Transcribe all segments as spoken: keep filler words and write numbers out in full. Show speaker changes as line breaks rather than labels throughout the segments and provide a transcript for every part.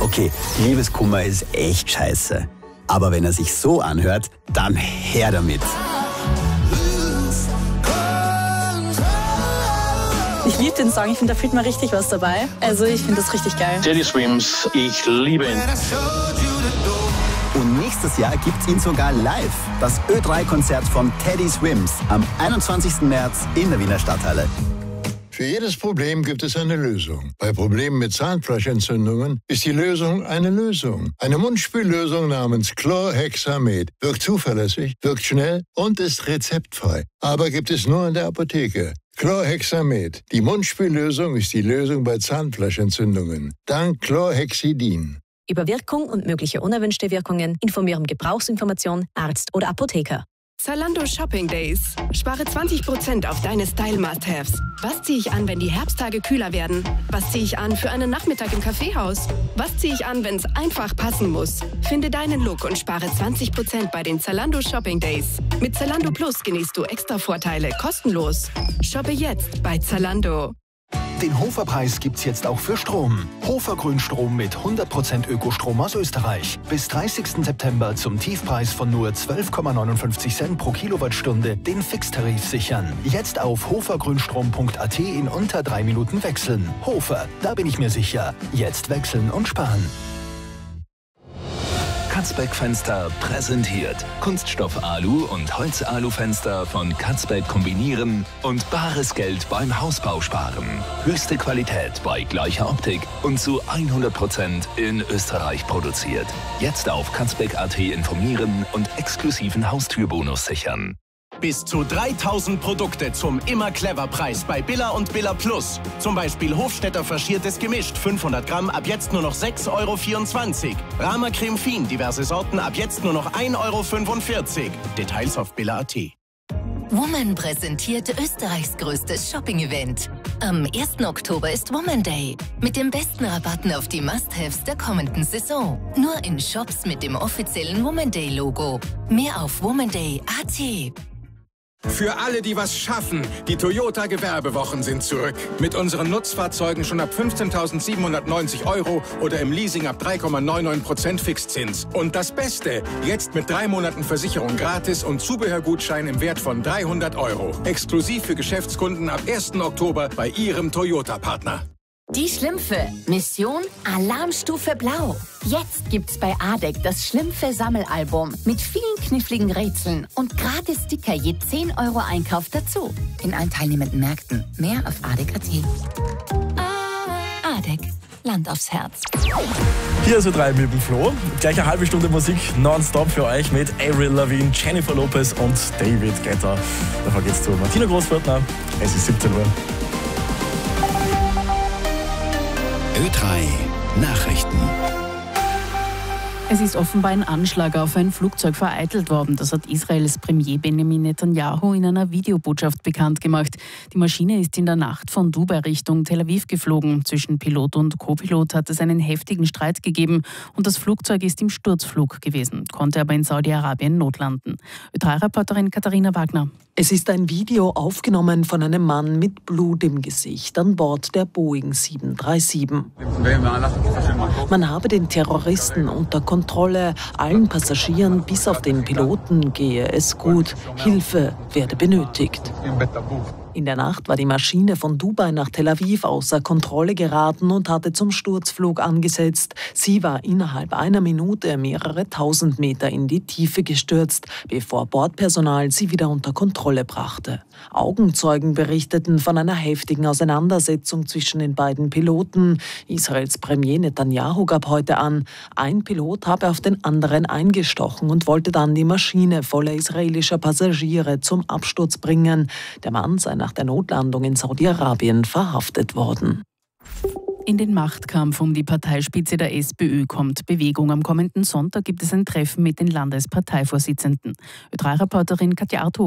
Okay, Liebeskummer ist echt scheiße. Aber wenn er sich so anhört, dann her damit.
Ich liebe den Song, ich finde, da fühlt man richtig was dabei. Also ich finde das richtig geil.
Teddy Swims, ich liebe ihn.
Und nächstes Jahr gibt's ihn sogar live. Das Ö drei Konzert von Teddy Swims am einundzwanzigsten März in der Wiener Stadthalle.
Für jedes Problem gibt es eine Lösung. Bei Problemen mit Zahnfleischentzündungen ist die Lösung eine Lösung. Eine Mundspüllösung namens Chlorhexamet wirkt zuverlässig, wirkt schnell und ist rezeptfrei. Aber gibt es nur in der Apotheke. Chlorhexamet. Die Mundspüllösung ist die Lösung bei Zahnfleischentzündungen. Dank Chlorhexidin.
Über Wirkung und mögliche unerwünschte Wirkungen informieren Gebrauchsinformation, Arzt oder Apotheker.
Zalando Shopping Days. Spare zwanzig Prozent auf deine Style-Must-Haves. Was ziehe ich an, wenn die Herbsttage kühler werden? Was ziehe ich an für einen Nachmittag im Kaffeehaus? Was ziehe ich an, wenn es einfach passen muss? Finde deinen Look und spare zwanzig Prozent bei den Zalando Shopping Days. Mit Zalando Plus genießt du extra Vorteile kostenlos. Shoppe jetzt bei Zalando.
Den Hofer-Preis gibt's jetzt auch für Strom. Hofer Grünstrom mit hundert Prozent Ökostrom aus Österreich. Bis dreißigsten September zum Tiefpreis von nur zwölf Komma neunundfünfzig Cent pro Kilowattstunde den Fixtarif sichern. Jetzt auf hofergrünstrom punkt a t in unter drei Minuten wechseln. Hofer, da bin ich mir sicher. Jetzt wechseln und sparen.
Katzbeck Fenster präsentiert Kunststoff Alu und Holz Alu Fenster von Katzbeck kombinieren und bares Geld beim Hausbau sparen. Höchste Qualität bei gleicher Optik und zu hundert Prozent in Österreich produziert. Jetzt auf katzbeck punkt a t informieren und exklusiven Haustürbonus sichern.
Bis zu dreitausend Produkte zum Immer-Clever-Preis bei Billa und Billa Plus. Zum Beispiel Hofstetter faschiertes Gemischt, fünfhundert Gramm, ab jetzt nur noch sechs Euro vierundzwanzig. Rama Creme Fin, diverse Sorten, ab jetzt nur noch ein Euro fünfundvierzig. Details auf billa punkt a t.
Woman präsentiert Österreichs größtes Shopping-Event. Am ersten Oktober ist Woman Day. Mit den besten Rabatten auf die Must-Haves der kommenden Saison. Nur in Shops mit dem offiziellen Woman Day-Logo. Mehr auf woman day punkt a t.
Für alle, die was schaffen, die Toyota Gewerbewochen sind zurück. Mit unseren Nutzfahrzeugen schon ab fünfzehntausendsiebenhundertneunzig Euro oder im Leasing ab drei Komma neunundneunzig Prozent Fixzins. Und das Beste, jetzt mit drei Monaten Versicherung gratis und Zubehörgutschein im Wert von dreihundert Euro. Exklusiv für Geschäftskunden ab ersten Oktober bei Ihrem Toyota-Partner.
Die Schlümpfe. Mission Alarmstufe Blau. Jetzt gibt's bei Adek das Schlümpfe-Sammelalbum mit vielen kniffligen Rätseln und gratis Sticker je zehn Euro Einkauf dazu. In allen teilnehmenden Märkten. Mehr auf adek punkt a t. Adek. Land aufs Herz.
Hier ist Ö drei mit dem Flo. Gleich eine halbe Stunde Musik nonstop für euch mit Avril Lavigne, Jennifer Lopez und David Guetta. Davor geht's zu Martina Großviertner. Es ist siebzehn Uhr.
Ö drei Nachrichten.
Es ist offenbar ein Anschlag auf ein Flugzeug vereitelt worden. Das hat Israels Premier Benjamin Netanyahu in einer Videobotschaft bekannt gemacht. Die Maschine ist in der Nacht von Dubai Richtung Tel Aviv geflogen. Zwischen Pilot und Co-Pilot hat es einen heftigen Streit gegeben und das Flugzeug ist im Sturzflug gewesen, konnte aber in Saudi-Arabien notlanden. Ö drei Reporterin Katharina Wagner.
Es ist ein Video aufgenommen von einem Mann mit Blut im Gesicht an Bord der Boeing sieben drei sieben. Man habe den Terroristen unter Kontrolle, allen Passagieren bis auf den Piloten gehe es gut, Hilfe werde benötigt. In der Nacht war die Maschine von Dubai nach Tel Aviv außer Kontrolle geraten und hatte zum Sturzflug angesetzt. Sie war innerhalb einer Minute mehrere tausend Meter in die Tiefe gestürzt, bevor Bordpersonal sie wieder unter Kontrolle brachte. Augenzeugen berichteten von einer heftigen Auseinandersetzung zwischen den beiden Piloten. Israels Premier Netanyahu gab heute an, ein Pilot habe auf den anderen eingestochen und wollte dann die Maschine voller israelischer Passagiere zum Absturz bringen. Der Mann sei nach der Notlandung in Saudi-Arabien verhaftet worden.
In den Machtkampf um die Parteispitze der SPÖ kommt Bewegung. Am kommenden Sonntag gibt es ein Treffen mit den Landesparteivorsitzenden. Ö drei Reporterin Katja Arthofer.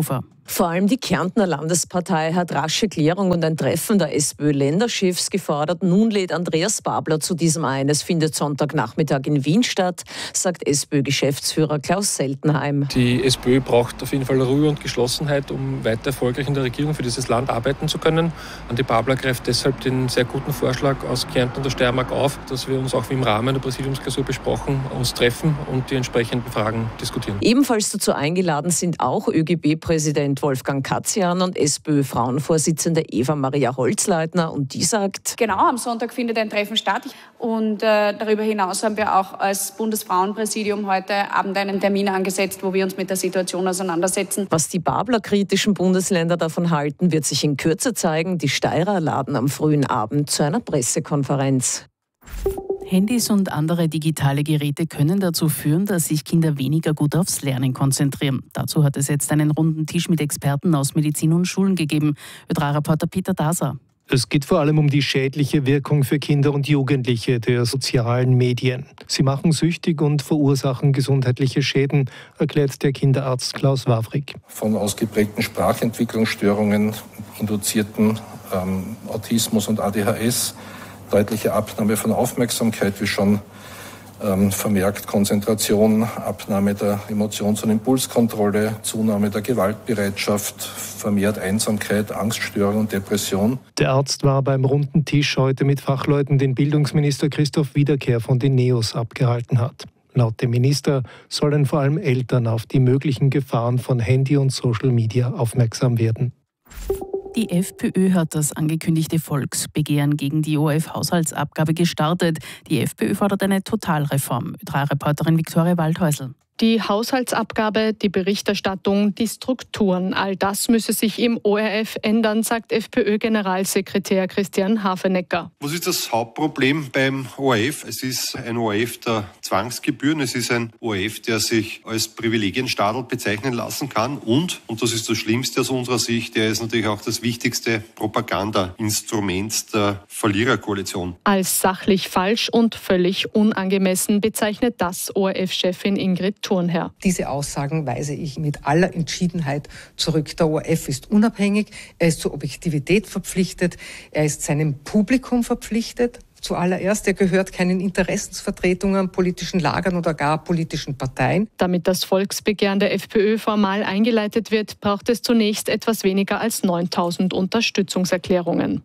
Vor allem die Kärntner Landespartei hat rasche Klärung und ein Treffen der SPÖ-Länderchefs gefordert. Nun lädt Andreas Babler zu diesem ein. Es findet Sonntagnachmittag in Wien statt, sagt SPÖ-Geschäftsführer Klaus Seltenheim.
Die SPÖ braucht auf jeden Fall Ruhe und Geschlossenheit, um weiter erfolgreich in der Regierung für dieses Land arbeiten zu können. Andi Babler greift deshalb den sehr guten Vorschlag aus Kärnten und der Steiermark auf, dass wir uns auch wie im Rahmen der Präsidiumsklausur besprochen uns treffen und die entsprechenden Fragen diskutieren.
Ebenfalls dazu eingeladen sind auch ÖGB-Präsident Wolfgang Katzian und SPÖ-Frauenvorsitzende Eva-Maria Holzleitner. Und die sagt:
Genau, am Sonntag findet ein Treffen statt. Und äh, darüber hinaus haben wir auch als Bundesfrauenpräsidium heute Abend einen Termin angesetzt, wo wir uns mit der Situation auseinandersetzen.
Was die Babler-kritischen Bundesländer davon halten, wird sich in Kürze zeigen. Die Steirer laden am frühen Abend zu einer Pressekonferenz.
Handys und andere digitale Geräte können dazu führen, dass sich Kinder weniger gut aufs Lernen konzentrieren. Dazu hat es jetzt einen runden Tisch mit Experten aus Medizin und Schulen gegeben. Ö drei Reporter Peter Daser.
Es geht vor allem um die schädliche Wirkung für Kinder und Jugendliche der sozialen Medien. Sie machen süchtig und verursachen gesundheitliche Schäden, erklärt der Kinderarzt Klaus Wawrig.
Von ausgeprägten Sprachentwicklungsstörungen, induzierten ähm, Autismus und A D H S, deutliche Abnahme von Aufmerksamkeit, wie schon ähm, vermerkt Konzentration, Abnahme der Emotions- und Impulskontrolle, Zunahme der Gewaltbereitschaft, vermehrt Einsamkeit, Angststörung und Depression.
Der Arzt war beim runden Tisch heute mit Fachleuten, den Bildungsminister Christoph Wiederkehr von den NEOS abgehalten hat. Laut dem Minister sollen vor allem Eltern auf die möglichen Gefahren von Handy und Social Media aufmerksam werden.
Die FPÖ hat das angekündigte Volksbegehren gegen die O R F-Haushaltsabgabe gestartet. Die FPÖ fordert eine Totalreform. Ö drei Reporterin Viktoria Waldhäusl.
Die Haushaltsabgabe, die Berichterstattung, die Strukturen, all das müsse sich im O R F ändern, sagt FPÖ-Generalsekretär Christian Hafenecker.
Was ist das Hauptproblem beim O R F? Es ist ein O R F der Zwangsgebühren, es ist ein O R F, der sich als Privilegienstadel bezeichnen lassen kann und, und das ist das Schlimmste aus unserer Sicht, der ist natürlich auch das wichtigste Propagandainstrument der Verliererkoalition.
Als sachlich falsch und völlig unangemessen bezeichnet das O R F-Chefin Ingrid Thurnherr.
Diese Aussagen weise ich mit aller Entschiedenheit zurück. Der O R F ist unabhängig, er ist zur Objektivität verpflichtet, er ist seinem Publikum verpflichtet. Zuallererst, er gehört keinen Interessensvertretungen, politischen Lagern oder gar politischen Parteien.
Damit das Volksbegehren der FPÖ formal eingeleitet wird, braucht es zunächst etwas weniger als neuntausend Unterstützungserklärungen.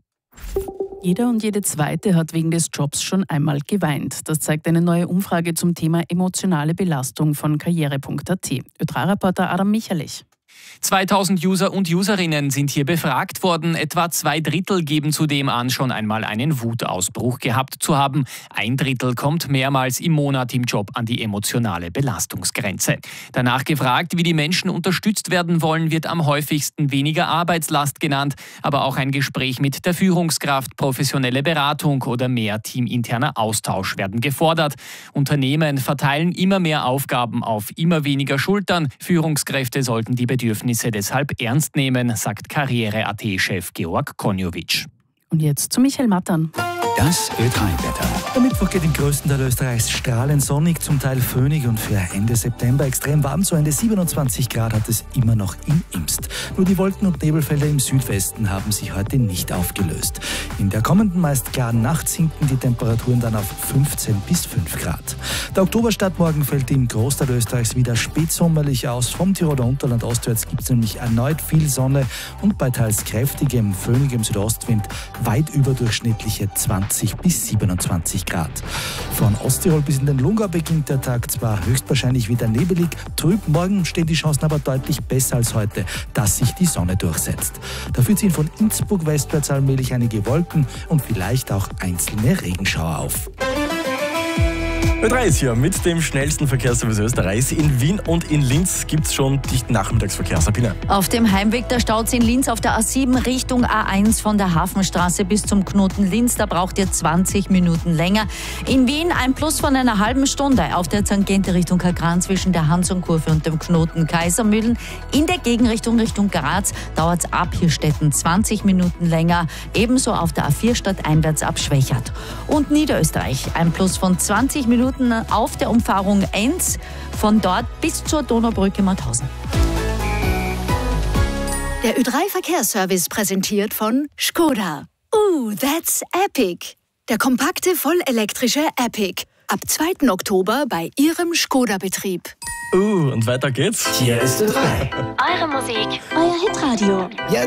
Jeder und jede Zweite hat wegen des Jobs schon einmal geweint. Das zeigt eine neue Umfrage zum Thema emotionale Belastung von karriere punkt a t. Ö drei Reporter Adam Michalich.
zweitausend User und Userinnen sind hier befragt worden. Etwa zwei Drittel geben zudem an, schon einmal einen Wutausbruch gehabt zu haben. Ein Drittel kommt mehrmals im Monat im Job an die emotionale Belastungsgrenze. Danach gefragt, wie die Menschen unterstützt werden wollen, wird am häufigsten weniger Arbeitslast genannt, aber auch ein Gespräch mit der Führungskraft, professionelle Beratung oder mehr teaminterner Austausch werden gefordert. Unternehmen verteilen immer mehr Aufgaben auf immer weniger Schultern. Führungskräfte sollten die Bedürfnisse deshalb ernst nehmen, sagt karriere punkt a t-Chef Georg Konjovic.
Und jetzt zu Michael Mattern.
Das Ö drei Wetter.
Der Mittwoch geht im größten Teil Österreichs strahlend sonnig, zum Teil föhnig und für Ende September extrem warm. Zu Ende siebenundzwanzig Grad hat es immer noch in Imst. Nur die Wolken- und Nebelfelder im Südwesten haben sich heute nicht aufgelöst. In der kommenden meist klaren Nacht sinken die Temperaturen dann auf fünfzehn bis fünf Grad. Der Oktoberstart morgen fällt im Großteil Österreichs wieder spätsommerlich aus. Vom Tiroler Unterland ostwärts gibt es nämlich erneut viel Sonne und bei teils kräftigem, föhnigem Südostwind weit überdurchschnittliche zwanzig bis siebenundzwanzig Grad. Von Osttirol bis in den Lungau beginnt der Tag zwar höchstwahrscheinlich wieder nebelig, trüb. Morgen stehen die Chancen aber deutlich besser als heute, dass sich die Sonne durchsetzt. Dafür ziehen von Innsbruck westwärts allmählich einige Wolken und vielleicht auch einzelne Regenschauer auf.
Ö drei ist hier mit dem schnellsten Verkehrsservice Österreichs. In Wien und in Linz gibt es schon dichten Nachmittagsverkehr. Sabine.
Auf dem Heimweg der Staus in Linz auf der A sieben Richtung A eins von der Hafenstraße bis zum Knoten Linz. Da braucht ihr zwanzig Minuten länger. In Wien ein Plus von einer halben Stunde auf der Tangente Richtung Kagran zwischen der Hansonkurve und dem Knoten Kaisermühlen. In der Gegenrichtung Richtung Graz dauert es ab Hirstetten zwanzig Minuten länger. Ebenso auf der A vier stadteinwärts ab Schwächert. Und Niederösterreich ein Plus von zwanzig Minuten auf der Umfahrung Enns, von dort bis zur Donaubrücke Mauthausen.
Der Ö drei Verkehrsservice präsentiert von Skoda. Ooh, that's epic. Der kompakte, vollelektrische Epic. Ab zweiten Oktober bei Ihrem Skoda-Betrieb.
Uh, und weiter geht's.
Hier ist Ö drei.
Eure Musik, euer Hitradio.
Jetzt